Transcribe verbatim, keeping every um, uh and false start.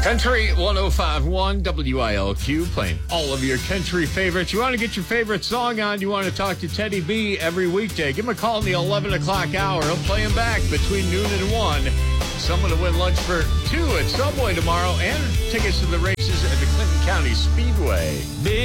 Country one oh five point one W I L Q, playing all of your country favorites. You want to get your favorite song on, you want to talk to Teddy B every weekday, give him a call in the eleven o'clock hour. He'll play him back between noon and one. Someone to win lunch for two at Subway tomorrow and tickets to the races at the Clinton County Speedway.